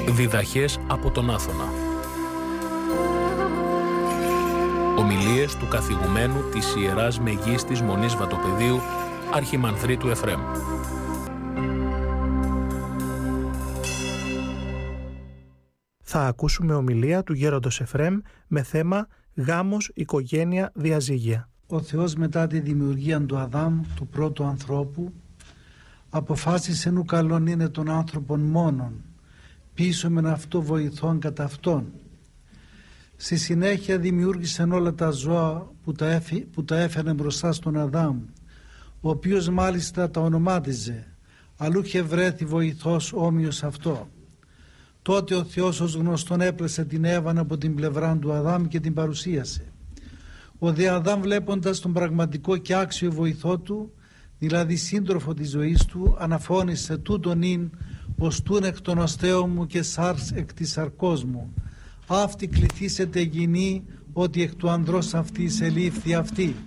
Διδαχές από τον Άθωνα. Ομιλίες του καθηγουμένου της Ιεράς Μεγίστης Μονής Βατοπεδίου, Αρχιμανδρίτου Εφραίμ. Θα ακούσουμε ομιλία του γέροντος Εφραίμ με θέμα «Γάμος, οικογένεια, διαζύγια». Ο Θεός μετά τη δημιουργία του Αδάμ, του πρώτου ανθρώπου, αποφάσισε νου καλόν είναι τον άνθρωπον μόνον, πίσω με αυτό βοηθών κατά αυτόν. Στη συνέχεια δημιούργησε όλα τα ζώα που τα έφερε μπροστά στον Αδάμ, ο οποίος μάλιστα τα ονομάτιζε, αλλού είχε βρέθει βοηθός όμοιος αυτό. Τότε ο Θεός ως γνωστόν έπλεσε την Εύαν από την πλευρά του Αδάμ και την παρουσίασε. Ο δε Αδάμ, βλέποντας τον πραγματικό και άξιο βοηθό του, δηλαδή σύντροφο της ζωής του, αναφώνησε τούτον ειν ως τούν εκ των οστέων μου και σάρς εκ της σαρκός μου. Αυτή κληθήσετε γυνή, ότι εκ του ανδρός αυτής ελήφθη αυτή.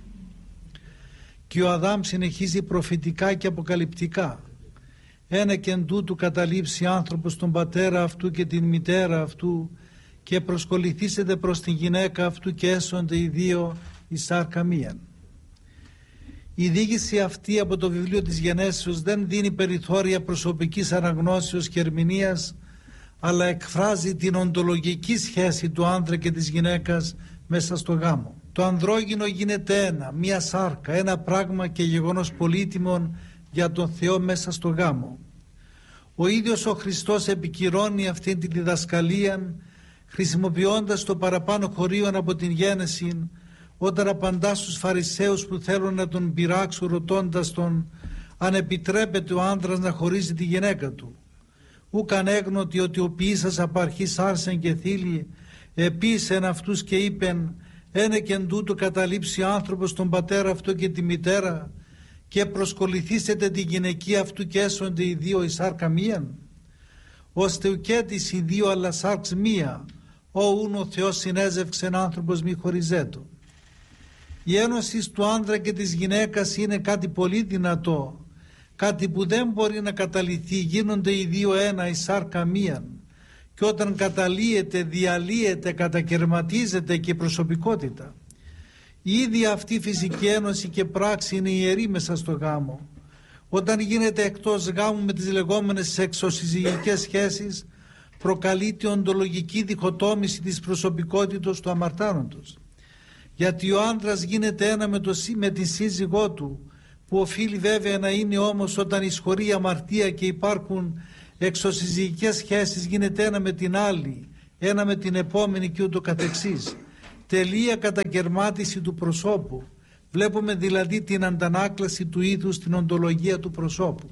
Και ο Αδάμ συνεχίζει προφητικά και αποκαλυπτικά. Ένα και εν τούτου καταλήψει άνθρωπος τον πατέρα αυτού και την μητέρα αυτού και προσκοληθήσετε προς την γυναίκα αυτού και έσονται οι δύο εις σάρκα μίαν. Η δίκηση αυτή από το βιβλίο της Γενέσεως δεν δίνει περιθώρια προσωπικής αναγνώσεως και ερμηνείας, αλλά εκφράζει την οντολογική σχέση του άνδρα και της γυναίκας μέσα στο γάμο. Το ανδρόγυνο γίνεται ένα, μία σάρκα, ένα πράγμα και γεγονός πολύτιμον για τον Θεό μέσα στο γάμο. Ο ίδιος ο Χριστός επικυρώνει αυτήν τη διδασκαλία χρησιμοποιώντας το παραπάνω χωρίον από την γέννηση, όταν απαντά στους Φαρισαίους που θέλουν να τον πειράξουν ρωτώντας τον αν επιτρέπεται ο άνδρας να χωρίζει τη γυναίκα του. Ούκ ανέγνωτη ότι ο ποιήσας απ' αρχής άρσεν και θήλη, επίσεν αυτούς και είπεν ένε και εν τούτο καταλήψει άνθρωπος τον πατέρα αυτό και τη μητέρα και προσκοληθήσετε τη γυναικεία αυτού και έσονται οι δύο εις σάρκα μίαν, ώστε ουκέτης οι δύο αλλά σάρξ μία, όουν ο Θεός συνέζευξεν άνθρωπος μη χωριζέτο. Η ένωση του άνδρα και της γυναίκας είναι κάτι πολύ δυνατό, κάτι που δεν μπορεί να καταλυθεί, γίνονται οι δύο ένα εις σάρκα μίαν, και όταν καταλύεται, διαλύεται, κατακερματίζεται και η προσωπικότητα. Η ίδια αυτή φυσική ένωση και πράξη είναι ιερή μέσα στο γάμο. Όταν γίνεται εκτός γάμου με τις λεγόμενες εξωσυζυγικές σχέσεις, προκαλείται οντολογική διχοτόμηση της προσωπικότητας του αμαρτάνοντος. Γιατί ο άνδρας γίνεται ένα με τη σύζυγό του, που οφείλει βέβαια να είναι όμως όταν εισχωρεί η αμαρτία και υπάρχουν εξωσυζυγικές σχέσεις, γίνεται ένα με την άλλη, ένα με την επόμενη και ούτω καθεξής. Τελεία κατακερμάτιση του προσώπου. Βλέπουμε δηλαδή την αντανάκλαση του είδους στην οντολογία του προσώπου.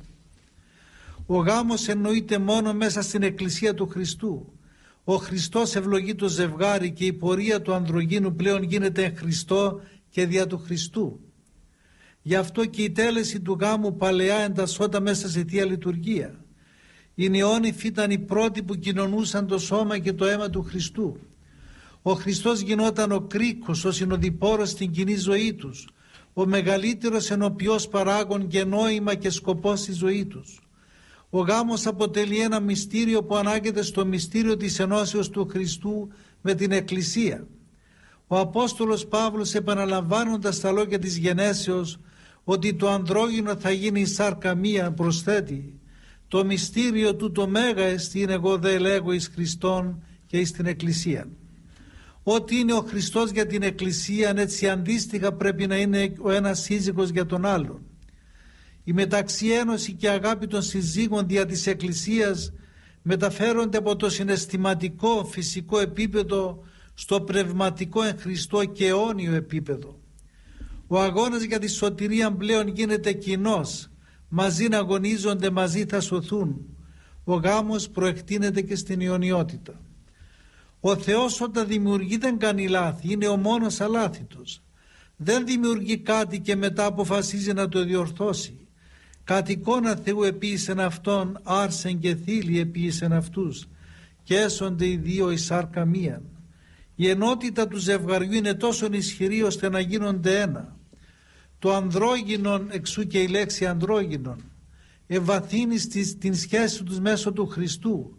Ο γάμος εννοείται μόνο μέσα στην Εκκλησία του Χριστού. Ο Χριστός ευλογεί το ζευγάρι και η πορεία του ανδρογίνου πλέον γίνεται εν Χριστώ και δια του Χριστού. Γι' αυτό και η τέλεση του γάμου παλαιά εντασσόταν μέσα σε Θεία Λειτουργία. Οι νεόνυφοι ήταν οι πρώτοι που κοινωνούσαν το σώμα και το αίμα του Χριστού. Ο Χριστός γινόταν ο κρίκος, ο συνοδοιπόρος στην κοινή ζωή τους, ο μεγαλύτερος ενοποιός παράγων και νόημα και σκοπός στη ζωή τους. Ο γάμος αποτελεί ένα μυστήριο που ανάγεται στο μυστήριο της ενώσεως του Χριστού με την Εκκλησία. Ο Απόστολος Παύλος, επαναλαμβάνοντας τα λόγια της γενέσεως ότι το ανδρόγυνο θα γίνει η σάρκα μία, προσθέτει το μυστήριο του το μέγα εστίν, εγώ δε λέγω εις Χριστόν και εις την Εκκλησία. Ό,τι είναι ο Χριστός για την Εκκλησία, έτσι αντίστοιχα πρέπει να είναι ο ένας σύζυγος για τον άλλον. Η μεταξιένωση και αγάπη των συζύγων δια της Εκκλησίας μεταφέρονται από το συναισθηματικό φυσικό επίπεδο στο πνευματικό εν Χριστώ και αιώνιο επίπεδο. Ο αγώνας για τη σωτηρία πλέον γίνεται κοινός, μαζί να αγωνίζονται, μαζί θα σωθούν. Ο γάμος προεκτείνεται και στην αιωνιότητα. Ο Θεός όταν δημιουργεί δεν κάνει λάθη, είναι ο μόνος αλάθητος. Δεν δημιουργεί κάτι και μετά αποφασίζει να το διορθώσει. Κατ' εικόνα Θεού επίησεν αυτόν, άρσεν και θήλη επίησεν αυτούς, και έσονται οι δύο εις σάρκα μίαν. Η ενότητα του ζευγαριού είναι τόσο ισχυρή ώστε να γίνονται ένα. Το ανδρόγυνον, εξού και η λέξη ανδρόγυνον, ευαθύνει την σχέση τους μέσω του Χριστού.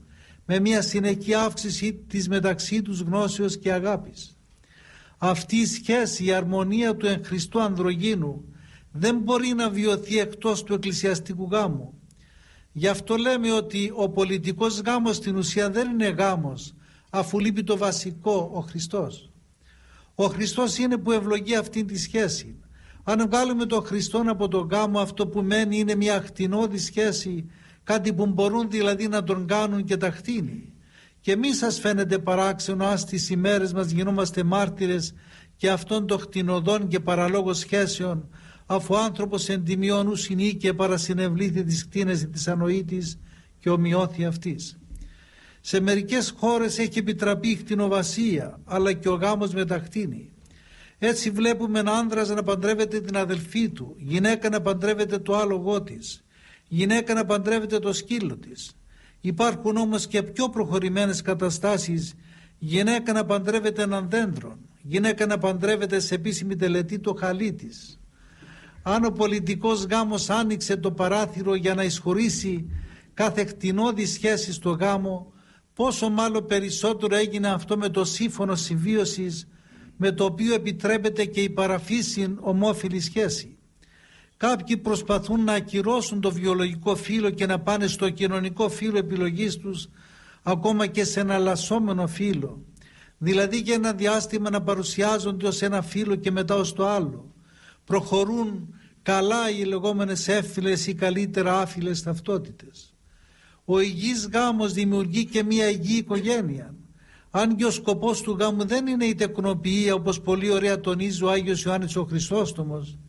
με μια συνεχή αύξηση της μεταξύ τους γνώσεως και αγάπης. Αυτή η σχέση, η αρμονία του εν Χριστώ ανδρογίνου δεν μπορεί να βιωθεί εκτός του εκκλησιαστικού γάμου. Γι' αυτό λέμε ότι ο πολιτικός γάμος στην ουσία δεν είναι γάμος, αφού λείπει το βασικό, ο Χριστός. Ο Χριστός είναι που ευλογεί αυτή τη σχέση. Αν βγάλουμε τον Χριστό από τον γάμο, αυτό που μένει είναι μια ακτινώδη σχέση, κάτι που μπορούν δηλαδή να τον κάνουν και τα κτίνη. Και μη σας φαίνεται παράξενο αν στις ημέρες μας γινόμαστε μάρτυρες και αυτών των κτηνοδών και παραλόγως σχέσεων, αφού ο άνθρωπος εν τιμιών ους συνήκε παρασυνευλήθη της κτίνες της ανοήτης και ομοιώθη αυτής. Σε μερικές χώρες έχει επιτραπεί η κτηνοβασία, αλλά και ο γάμος με τα κτίνη. Έτσι βλέπουμε έναν άνδρας να παντρεύεται την αδελφή του, γυναίκα να παντρεύεται το άλογό της, γυναίκα να παντρεύεται το σκύλο της. Υπάρχουν όμως και πιο προχωρημένες καταστάσεις, γυναίκα να παντρεύεται έναν δέντρο, γυναίκα να παντρεύεται σε επίσημη τελετή το χαλί της. Αν ο πολιτικός γάμος άνοιξε το παράθυρο για να εισχωρήσει κάθε κτηνώδη σχέση στο γάμο, πόσο μάλλον περισσότερο έγινε αυτό με το σύμφωνο συμβίωσης, με το οποίο επιτρέπεται και η παραφύσιν ομόφυλη σχέση. Κάποιοι προσπαθούν να ακυρώσουν το βιολογικό φύλο και να πάνε στο κοινωνικό φύλο επιλογής τους, ακόμα και σε ένα αλλασσόμενο φύλο, δηλαδή για ένα διάστημα να παρουσιάζονται ως ένα φύλο και μετά ως το άλλο. Προχωρούν καλά οι λεγόμενες εύφυλες ή καλύτερα άφυλες ταυτότητες. Ο υγιής γάμος δημιουργεί και μια υγιή οικογένεια. Αν και ο σκοπός του γάμου δεν είναι η τεκνοποιία, όπως πολύ ωραία τονίζει ο Άγιος Ιωάννης ο Χρυσόστομος,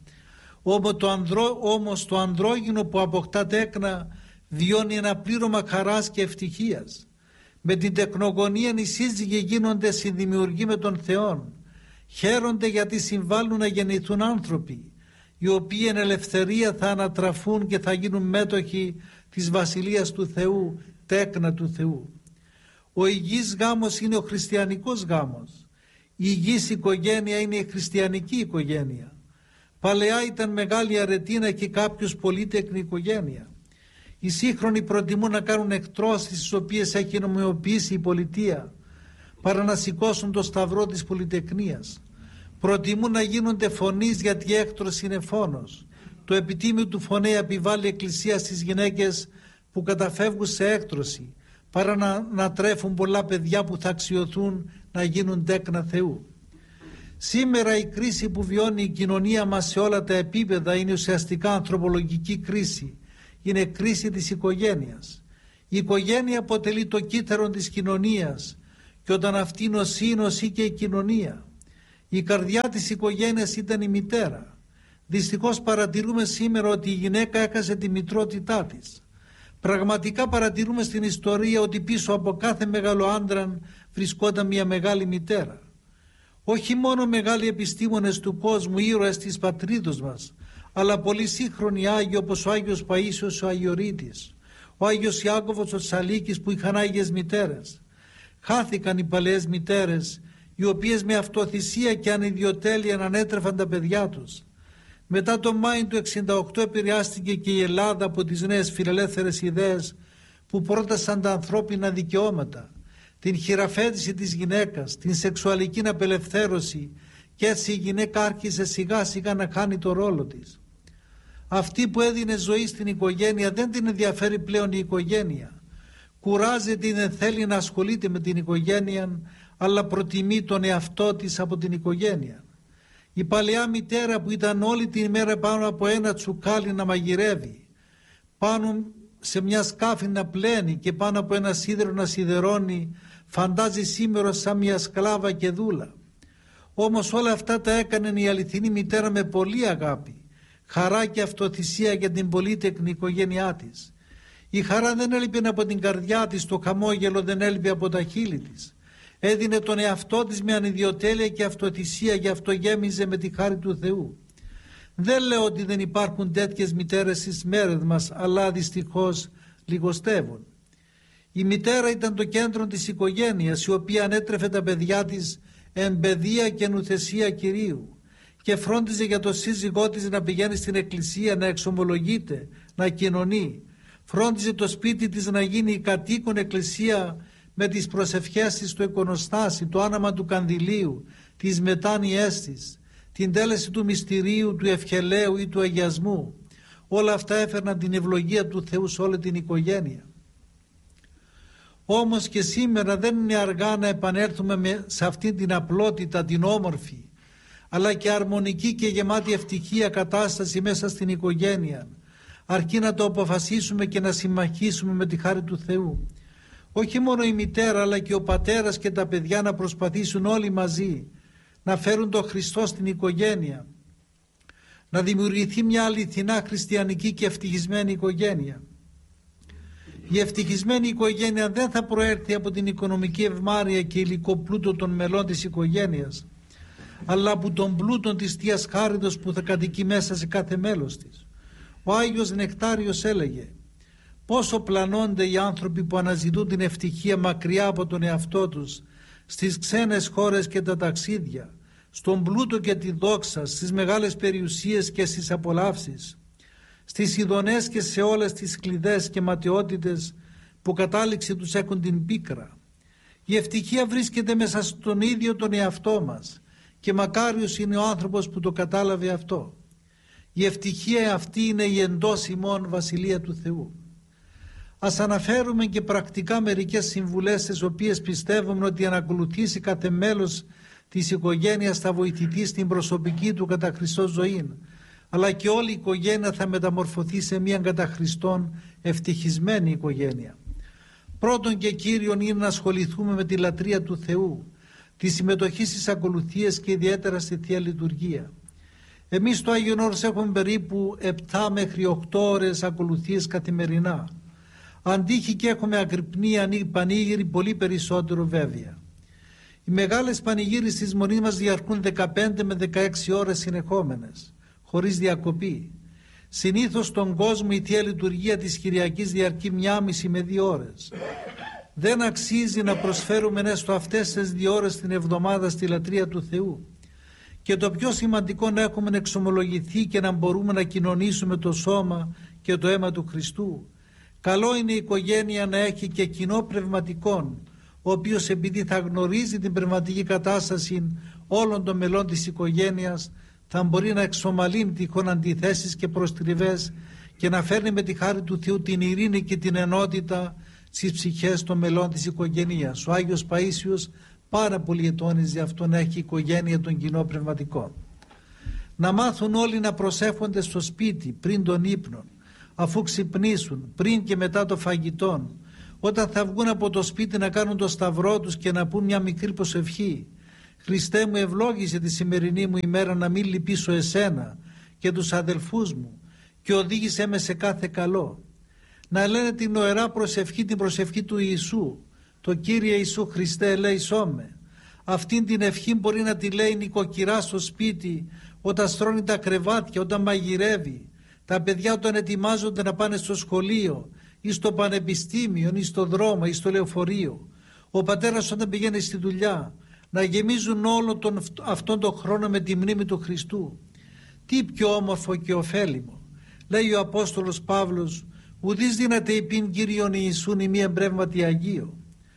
όμως το ανδρόγυνο που αποκτά τέκνα βιώνει ένα πλήρωμα χαράς και ευτυχίας. Με την τεκνογωνία οι σύζυγοι γίνονται συνδημιουργοί με τον Θεόν. Χαίρονται γιατί συμβάλλουν να γεννηθούν άνθρωποι, οι οποίοι εν ελευθερία θα ανατραφούν και θα γίνουν μέτοχοι της Βασιλείας του Θεού, τέκνα του Θεού. Ο υγιής γάμος είναι ο χριστιανικός γάμος. Η υγιής οικογένεια είναι η χριστιανική οικογένεια. Παλαιά ήταν μεγάλη αρετή και κάποιος πολύτεκνη οικογένεια. Οι σύγχρονοι προτιμούν να κάνουν εκτρώσεις τις οποίες έχει νομιμοποιήσει η πολιτεία, παρά να σηκώσουν το σταυρό της πολυτεκνίας. Προτιμούν να γίνονται φωνής γιατί η έκτρωση είναι φόνος. Το επιτίμιο του φωνέ επιβάλλει η Εκκλησία στις γυναίκες που καταφεύγουν σε έκτρωση, παρά να τρέφουν πολλά παιδιά που θα αξιωθούν να γίνουν τέκνα Θεού. Σήμερα η κρίση που βιώνει η κοινωνία μας σε όλα τα επίπεδα είναι ουσιαστικά ανθρωπολογική κρίση. Είναι κρίση της οικογένειας. Η οικογένεια αποτελεί το κύτταρο της κοινωνίας και όταν αυτή νοσεί και η κοινωνία. Η καρδιά της οικογένειας ήταν η μητέρα. Δυστυχώς παρατηρούμε σήμερα ότι η γυναίκα έχασε τη μητρότητά της. Πραγματικά παρατηρούμε στην ιστορία ότι πίσω από κάθε μεγάλο άντρα βρισκόταν μια μεγάλη μητέρα. Όχι μόνο μεγάλοι επιστήμονες του κόσμου, ήρωες της πατρίδος μας, αλλά πολλοί σύγχρονοι Άγιοι όπως ο Άγιος Παΐσιος ο Αγιορείτης, ο Άγιος Ιάκωβος ο Τσαλίκης που είχαν Άγιες μητέρες. Χάθηκαν οι παλαιές μητέρες, οι οποίες με αυτοθυσία και ανιδιοτέλεια ανέτρεφαν τα παιδιά τους. Μετά το Μάη του 1968 επηρεάστηκε και η Ελλάδα από τις νέες φιλελεύθερες ιδέες που πρότασαν τα ανθρώπινα δικαιώματα, την χειραφέτηση της γυναίκας, την σεξουαλική απελευθέρωση και έτσι η γυναίκα άρχισε σιγά σιγά να χάνει το ρόλο της. Αυτή που έδινε ζωή στην οικογένεια δεν την ενδιαφέρει πλέον η οικογένεια. Κουράζεται ή δεν θέλει να ασχολείται με την οικογένεια, αλλά προτιμεί τον εαυτό της από την οικογένεια. Η παλαιά μητέρα που ήταν όλη την ημέρα πάνω από ένα τσουκάλι να μαγειρεύει, πάνω σε μια σκάφη να πλένει και πάνω από ένα σίδερο να σιδερώνει, φαντάζει σήμερα σαν μια σκλάβα και δούλα. Όμως όλα αυτά τα έκανε η αληθινή μητέρα με πολύ αγάπη, χαρά και αυτοθυσία για την πολύτεκνη οικογένειά της. Η χαρά δεν έλειπε από την καρδιά της, το χαμόγελο δεν έλειπε από τα χείλη της. Έδινε τον εαυτό της με ανιδιοτέλεια και αυτοθυσία, γι' αυτό γέμιζε με τη χάρη του Θεού. Δεν λέω ότι δεν υπάρχουν τέτοιες μητέρες στις μέρες μας, αλλά δυστυχώς λιγοστεύουν. Η μητέρα ήταν το κέντρο της οικογένειας, η οποία ανέτρεφε τα παιδιά της εν παιδεία και νουθεσία Κυρίου και φρόντιζε για το σύζυγό της να πηγαίνει στην εκκλησία, να εξομολογείται, να κοινωνεί. Φρόντιζε το σπίτι της να γίνει η κατοίκον εκκλησία με τις προσευχές της στο εικονοστάσι, το άναμα του κανδυλίου, τις μετάνοιές της, την τέλεση του μυστηρίου, του ευχελαίου ή του αγιασμού. Όλα αυτά έφερναν την ευλογία του Θεού σε όλη την οικογένεια. Όμως και σήμερα δεν είναι αργά να επανέλθουμε σε αυτή την απλότητα, την όμορφη, αλλά και αρμονική και γεμάτη ευτυχία κατάσταση μέσα στην οικογένεια, αρκεί να το αποφασίσουμε και να συμμαχίσουμε με τη χάρη του Θεού. Όχι μόνο η μητέρα, αλλά και ο πατέρας και τα παιδιά να προσπαθήσουν όλοι μαζί να φέρουν τον Χριστό στην οικογένεια, να δημιουργηθεί μια αληθινά χριστιανική και ευτυχισμένη οικογένεια. Η ευτυχισμένη οικογένεια δεν θα προέρθει από την οικονομική ευμάρεια και υλικό πλούτο των μελών της οικογένειας, αλλά από τον πλούτο της Θείας Χάριτος που θα κατοικεί μέσα σε κάθε μέλος της. Ο Άγιος Νεκτάριος έλεγε: πόσο πλανώνται οι άνθρωποι που αναζητούν την ευτυχία μακριά από τον εαυτό τους, στις ξένες χώρες και τα ταξίδια, στον πλούτο και τη δόξα, στις μεγάλες περιουσίες και στις απολαύσεις, στις ειδονές και σε όλες τις κλειδές και ματαιότητες που κατάληξη τους έχουν την πίκρα. Η ευτυχία βρίσκεται μέσα στον ίδιο τον εαυτό μας και μακάριος είναι ο άνθρωπος που το κατάλαβε αυτό. Η ευτυχία αυτή είναι η εντός ημών Βασιλεία του Θεού. Ας αναφέρουμε και πρακτικά μερικές συμβουλές, τις οποίες πιστεύουμε ότι αν ακολουθήσει κάθε μέλος της οικογένειας θα βοηθηθεί στην προσωπική του κατά Χριστό ζωή, αλλά και όλη η οικογένεια θα μεταμορφωθεί σε μια κατά Χριστόν ευτυχισμένη οικογένεια. Πρώτον και κύριον είναι να ασχοληθούμε με τη λατρεία του Θεού, τη συμμετοχή στις ακολουθίες και ιδιαίτερα στη Θεία Λειτουργία. Εμείς στο Άγιον Όρος έχουμε περίπου 7 μέχρι 8 ώρες ακολουθίες καθημερινά. Αντίχει και έχουμε αγρυπνία πανήγυρη πολύ περισσότερο βέβαια. Οι μεγάλες πανηγύρες της Μονής μας διαρκούν 15 με 16 ώρες συνεχόμενες, χωρίς διακοπή. Συνήθως στον κόσμο η Θεία Λειτουργία της Κυριακής διαρκεί 1,5 με 2 ώρες. Δεν αξίζει να προσφέρουμε έστω αυτές τις 2 ώρες την εβδομάδα στη λατρεία του Θεού. Και το πιο σημαντικό να έχουμε εξομολογηθεί και να μπορούμε να κοινωνήσουμε το σώμα και το αίμα του Χριστού. Καλό είναι η οικογένεια να έχει και κοινό πνευματικόν, ο οποίος επειδή θα γνωρίζει την πνευματική κατάσταση όλων των μελών της οικογένειας, θα μπορεί να εξομαλύνει τυχόν αντιθέσεις και προστριβές και να φέρνει με τη χάρη του Θεού την ειρήνη και την ενότητα στις ψυχές των μελών της οικογένειας. Ο Άγιος Παΐσιος πάρα πολύ ετώνιζε αυτό, να έχει οικογένεια των κοινών πνευματικών. Να μάθουν όλοι να προσεύχονται στο σπίτι πριν τον ύπνο, αφού ξυπνήσουν, πριν και μετά το φαγητό, όταν θα βγουν από το σπίτι να κάνουν το σταυρό τους και να πούν μια μικρή προσευχή. Χριστέ μου, ευλόγησε τη σημερινή μου ημέρα να μην λυπήσω εσένα και τους αδελφούς μου και οδήγησέ με σε κάθε καλό. Να λένε την νοερά προσευχή, την προσευχή του Ιησού. Το Κύριε Ιησού Χριστέ ελέησό με. Αυτήν την ευχή μπορεί να τη λέει η νοικοκυρά στο σπίτι, όταν στρώνει τα κρεβάτια, όταν μαγειρεύει, τα παιδιά όταν ετοιμάζονται να πάνε στο σχολείο ή στο πανεπιστήμιο ή στο δρόμο ή στο λεωφορείο, ο πατέρας όταν πηγαίνει στη δουλειά, να γεμίζουν όλο αυτόν τον χρόνο με τη μνήμη του Χριστού. Τι πιο όμορφο και ωφέλιμο. Λέει ο Απόστολος Παύλος: ουδείς δύναται υπήν Κύριον Ιησούν η μία εμπρεύματι Αγίο.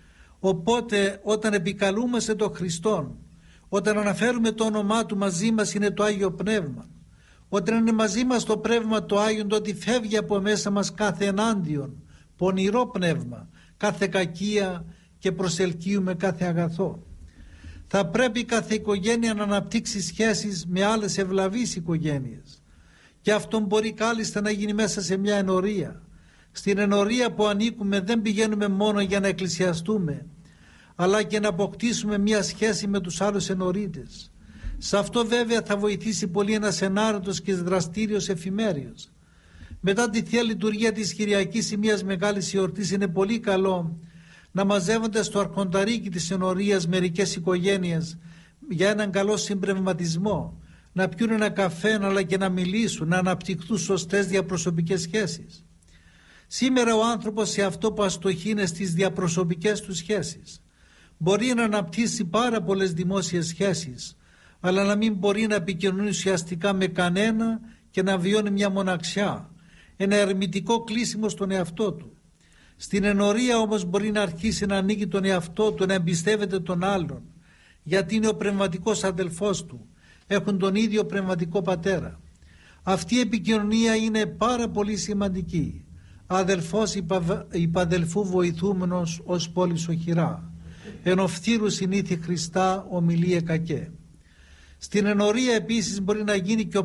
Οπότε όταν επικαλούμαστε τον Χριστόν, όταν αναφέρουμε το όνομά Του, μαζί μας είναι το Άγιο Πνεύμα. Όταν είναι μαζί μας το Πνεύμα το Άγιον, τότε φεύγει από μέσα μας κάθε ενάντιον, πονηρό πνεύμα, κάθε κακία και προσελκύουμε κάθε αγαθό. Θα πρέπει κάθε οικογένεια να αναπτύξει σχέσεις με άλλες ευλαβείς οικογένειες. Και αυτό μπορεί κάλλιστα να γίνει μέσα σε μια ενορία. Στην ενορία που ανήκουμε δεν πηγαίνουμε μόνο για να εκκλησιαστούμε, αλλά και να αποκτήσουμε μια σχέση με τους άλλους ενορίτες. Σε αυτό βέβαια θα βοηθήσει πολύ ένας ενάρετος και δραστήριος εφημέριος. Μετά τη Θεία Λειτουργία της Κυριακής ή μιας μεγάλης εορτής είναι πολύ καλό να μαζεύονται στο αρχονταρίκι της ενορίας μερικές οικογένειες για έναν καλό συμπνευματισμό, να πιούν ένα καφέ αλλά και να μιλήσουν, να αναπτυχθούν σωστές διαπροσωπικές σχέσεις. Σήμερα ο άνθρωπος σε αυτό που αστοχεί είναι στις διαπροσωπικές του σχέσεις. Μπορεί να αναπτύσσει πάρα πολλές δημόσιες σχέσεις, αλλά να μην μπορεί να επικοινωνεί ουσιαστικά με κανένα και να βιώνει μια μοναξιά, ένα ερμητικό κλείσιμο στον εαυτό του. Στην ενορία όμως μπορεί να αρχίσει να ανοίγει τον εαυτό του, να εμπιστεύεται τον άλλον, γιατί είναι ο πνευματικός αδελφός του, έχουν τον ίδιο πνευματικό πατέρα. Αυτή η επικοινωνία είναι πάρα πολύ σημαντική. Αδελφός υπαδελφού βοηθούμενος ως πόλης οχυρά, εν οφθήρου συνήθη Χριστά ομιλίε κακέ. Στην ενορία επίσης μπορεί να γίνει και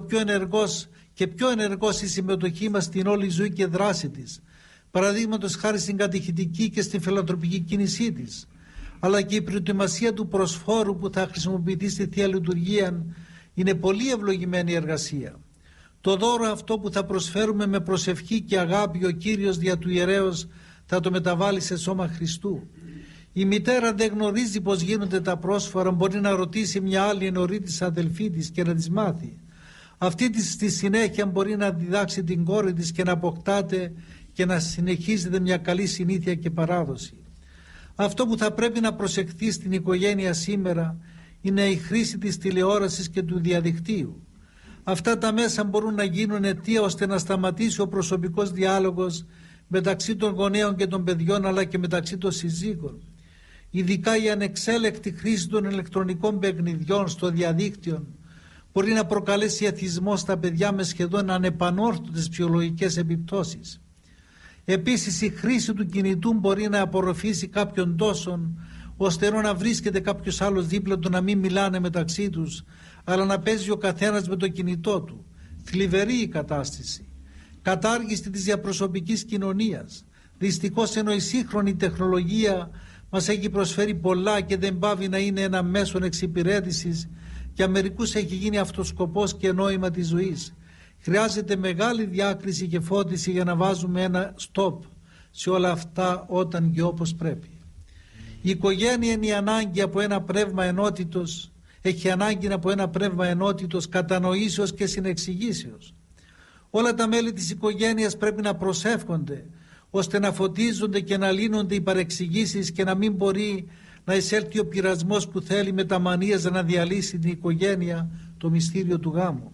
πιο ενεργός η συμμετοχή μας στην όλη ζωή και δράση της, παραδείγματος χάρη στην κατηχητική και στην φιλανθρωπική κίνησή της, αλλά και η προετοιμασία του προσφόρου που θα χρησιμοποιηθεί στη Θεία Λειτουργία είναι πολύ ευλογημένη εργασία. Το δώρο αυτό που θα προσφέρουμε με προσευχή και αγάπη ο Κύριος δια του ιερέως θα το μεταβάλει σε σώμα Χριστού. Η μητέρα δεν γνωρίζει πως γίνονται τα πρόσφορα, μπορεί να ρωτήσει μια άλλη ενορίτης αδελφή της και να της μάθει. Αυτή της στη συνέχεια μπορεί να διδάξει την κόρη της και να αποκτάτε και να συνεχίζεται μια καλή συνήθεια και παράδοση. Αυτό που θα πρέπει να προσεχθεί στην οικογένεια σήμερα είναι η χρήση της τηλεόρασης και του διαδικτύου. Αυτά τα μέσα μπορούν να γίνουν αιτία ώστε να σταματήσει ο προσωπικός διάλογος μεταξύ των γονέων και των παιδιών, αλλά και μεταξύ των συζύγων. Ειδικά η ανεξέλεκτη χρήση των ηλεκτρονικών παιχνιδιών στο διαδίκτυο μπορεί να προκαλέσει εθισμό στα παιδιά με σχεδόν ανεπανόρθωτες ψυχολογικές επιπτώσεις. Επίσης η χρήση του κινητού μπορεί να απορροφήσει κάποιον τόσον ώστε να βρίσκεται κάποιος άλλος δίπλα του, να μην μιλάνε μεταξύ τους, αλλά να παίζει ο καθένας με το κινητό του. Θλιβερή η κατάσταση. Κατάργηση της διαπροσωπικής κοινωνίας. Δυστυχώς, ενώ η σύγχρονη τεχνολογία μας έχει προσφέρει πολλά και δεν πάβει να είναι ένα μέσον εξυπηρέτησης, για μερικούς έχει γίνει αυτός σκοπός και νόημα της ζωής. Χρειάζεται μεγάλη διάκριση και φώτιση για να βάζουμε ένα stop σε όλα αυτά όταν και όπως πρέπει. Η οικογένεια είναι η ανάγκη από ένα πνεύμα ενότητος, έχει ανάγκη από ένα πνεύμα ενότητος, κατανοήσεως και συνεξηγήσεως. Όλα τα μέλη της οικογένειας πρέπει να προσεύχονται ώστε να φωτίζονται και να λύνονται οι παρεξηγήσεις και να μην μπορεί να εισέλθει ο πειρασμός που θέλει με τα μανίας να διαλύσει την οικογένεια, το μυστήριο του γάμου.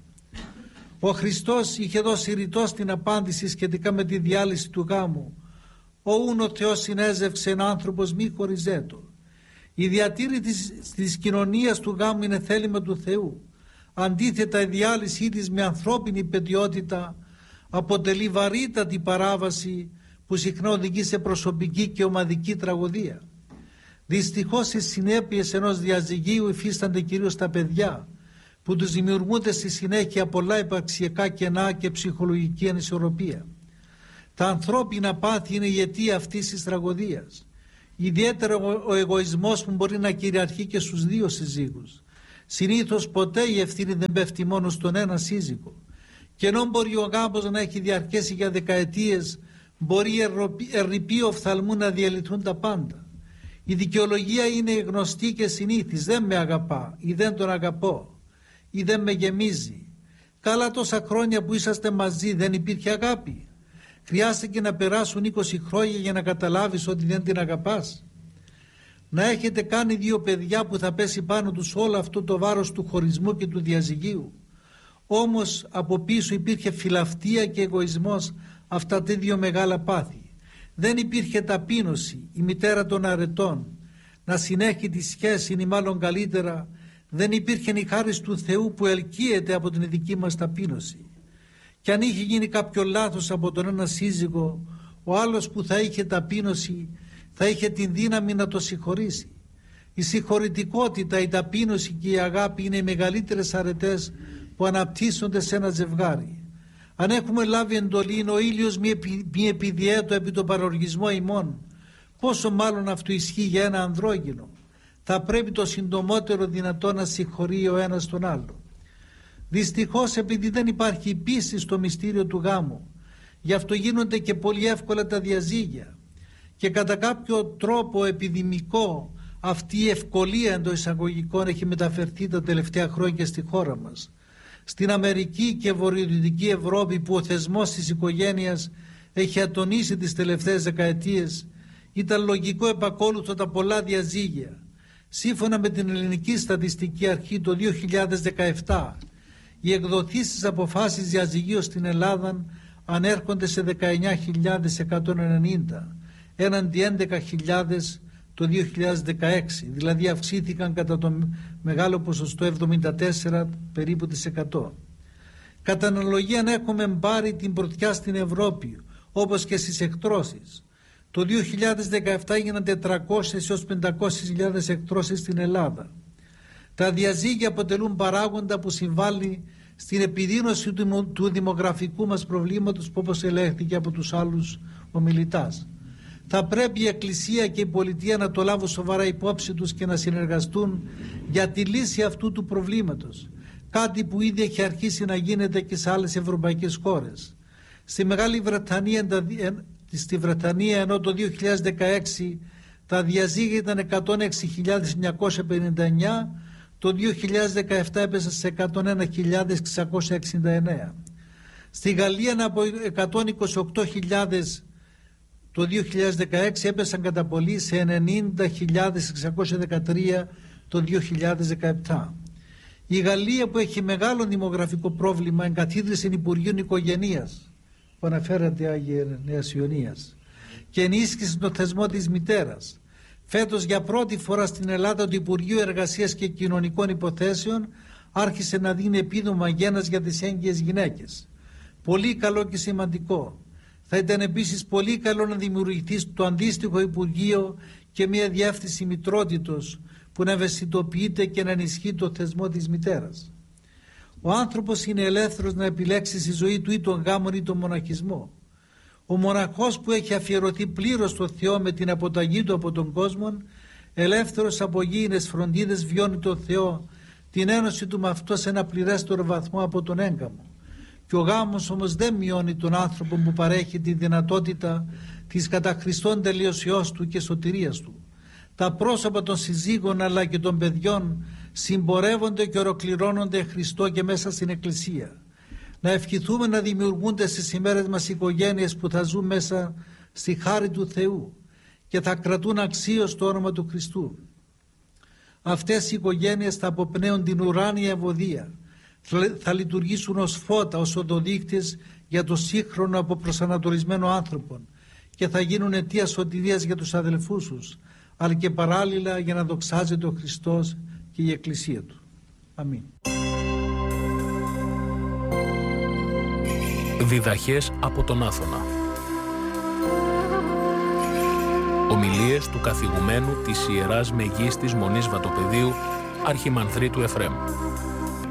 Ο Χριστός είχε δώσει ρητός την απάντηση σχετικά με τη διάλυση του γάμου. «Όουν ο Θεός συνέζευξε ένα άνθρωπος μη χωριζέτο». Η διατήρηση της κοινωνίας του γάμου είναι θέλημα του Θεού. Αντίθετα, η διάλυσή της με ανθρώπινη πετιότητα αποτελεί βαρύτατη παράβαση που συχνά οδηγεί σε προσωπική και ομαδική τραγωδία. Δυστυχώς οι συνέπειες ενός διαζυγίου υφίστανται κυρίως στα παιδιά, που τους δημιουργούνται στη συνέχεια πολλά υπαρξιακά κενά και ψυχολογική ανισορροπία. Τα ανθρώπινα πάθη είναι η αιτία αυτής της τραγωδίας. Ιδιαίτερα ο εγωισμός που μπορεί να κυριαρχεί και στους δύο συζύγους. Συνήθως ποτέ η ευθύνη δεν πέφτει μόνο στον ένα σύζυγο. Και ενώ μπορεί ο γάμος να έχει διαρκέσει για δεκαετίες, μπορεί ερρυπή οφθαλμού να διαλυθούν τα πάντα. Η δικαιολογία είναι γνωστή και συνήθις. Δεν με αγαπά ή δεν τον αγαπώ ή δεν με γεμίζει. Καλά, τόσα χρόνια που είσαστε μαζί δεν υπήρχε αγάπη? Χρειάστηκε να περάσουν 20 χρόνια για να καταλάβεις ότι δεν την αγαπάς? Να έχετε κάνει δύο παιδιά που θα πέσει πάνω τους όλο αυτό το βάρος του χωρισμού και του διαζυγίου. Όμως από πίσω υπήρχε φιλαυτία και εγωισμός, αυτά τα δύο μεγάλα πάθη. Δεν υπήρχε ταπείνωση, η μητέρα των αρετών, να συνέχει τη σχέση ή μάλλον καλύτερα, δεν υπήρχε η χάρις του Θεού που ελκύεται από την δική μας ταπείνωση. Και αν είχε γίνει κάποιο λάθος από τον ένα σύζυγο, ο άλλος που θα είχε ταπείνωση θα είχε την δύναμη να το συγχωρήσει. Η συγχωρητικότητα, η ταπείνωση και η αγάπη είναι οι μεγαλύτερες αρετές που αναπτύσσονται σε ένα ζευγάρι. Αν έχουμε λάβει εντολή, ο ήλιος μη επιδιέτω επί τον παροργισμό ημών, πόσο μάλλον αυτό ισχύει για ένα ανδρόγυνο. Θα πρέπει το συντομότερο δυνατό να συγχωρεί ο ένας τον άλλο. Δυστυχώς, επειδή δεν υπάρχει πίστη στο μυστήριο του γάμου, γι' αυτό γίνονται και πολύ εύκολα τα διαζύγια. Και κατά κάποιο τρόπο επιδημικό αυτή η ευκολία εντός εισαγωγικών έχει μεταφερθεί τα τελευταία χρόνια στη χώρα μας. Στην Αμερική και Βορειοδυτική Ευρώπη, που ο θεσμός της οικογένειας έχει ατονίσει τις τελευταίες δεκαετίες, ήταν λογικό επακόλουθο τα πολλά διαζύγια. Σύμφωνα με την Ελληνική Στατιστική Αρχή το 2017, οι εκδοθήσεις αποφάσεις διαζυγίου στην Ελλάδα ανέρχονται σε 19.190, έναντι 11.000 το 2016, δηλαδή αυξήθηκαν κατά το μεγάλο ποσοστό 74 περίπου της 100. Κατά αναλογία έχουμε πάρει την πρωτιά στην Ευρώπη, όπως και στις εκτρώσεις. Το 2017 έγιναν 400 έως 500.000 εκτρώσεις στην Ελλάδα. Τα διαζύγια αποτελούν παράγοντα που συμβάλλει στην επιδείνωση του δημογραφικού μας προβλήματος, που όπως ελέγχθηκε από τους άλλους ομιλητάς. Θα πρέπει η Εκκλησία και η πολιτεία να το λάβουν σοβαρά υπόψη τους και να συνεργαστούν για τη λύση αυτού του προβλήματος. Κάτι που ήδη έχει αρχίσει να γίνεται και σε άλλες ευρωπαϊκές χώρες. Στη Μεγάλη Βρετανία, ενώ το 2016 τα διαζύγια ήταν 106.959, το 2017 έπεσε σε 101.669. Στη Γαλλία από 128.000 το 2016 έπεσαν κατά πολύ σε 90.613 το 2017. Η Γαλλία, που έχει μεγάλο δημογραφικό πρόβλημα, εγκαθίδρυσε Υπουργείο Οικογενείας, που αναφέρατε Άγιε Νέας Ιωνίας, και ενίσχυσε τον θεσμό της μητέρας. Φέτος για πρώτη φορά στην Ελλάδα το Υπουργείο Εργασίας και Κοινωνικών Υποθέσεων άρχισε να δίνει επίδομα γένας για τις έγκυες γυναίκες. Πολύ καλό και σημαντικό. Θα ήταν επίσης πολύ καλό να δημιουργηθεί στο αντίστοιχο Υπουργείο και μια διεύθυνση μητρότητος που να ευαισθητοποιείται και να ενισχύει το θεσμό της μητέρας. Ο άνθρωπος είναι ελεύθερος να επιλέξει στη ζωή του ή τον γάμον ή τον μοναχισμό. Ο μοναχός που έχει αφιερωθεί πλήρως στο Θεό με την αποταγή του από τον κόσμο, ελεύθερος από γήινες φροντίδες, βιώνει τον Θεό, την ένωση του με αυτό σε ένα πληρέστερο βαθμό από τον έγκαμο. Και ο γάμος όμως δεν μειώνει τον άνθρωπο που παρέχει τη δυνατότητα της κατά Χριστόν τελειωσιός του και σωτηρίας του. Τα πρόσωπα των συζύγων αλλά και των παιδιών συμπορεύονται και ολοκληρώνονται Χριστό και μέσα στην Εκκλησία. Να ευχηθούμε να δημιουργούνται στις ημέρες μας οικογένειες που θα ζουν μέσα στη χάρη του Θεού και θα κρατούν αξίως το όνομα του Χριστού. Αυτές οι οικογένειες θα αποπνέουν την ουράνια ευωδία, θα λειτουργήσουν ως φώτα, ως οδοδείκτες για το σύγχρονο αποπροσανατολισμένο άνθρωπο και θα γίνουν αιτία σωτηρίας για τους αδελφούς τους, αλλά και παράλληλα για να δοξάζεται ο Χριστός και η Εκκλησία Του. Αμήν. Διδαχές από τον Άθωνα. Ομιλίες του καθηγουμένου της Ιεράς Μεγίστης Μονής Βατοπεδίου Αρχιμανδρίτου Εφραίμ.